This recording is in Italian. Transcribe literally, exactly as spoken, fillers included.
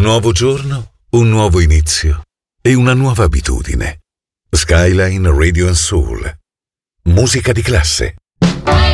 nuovo giorno, un nuovo inizio e una nuova abitudine. Skyline Radio and Soul. Musica di classe.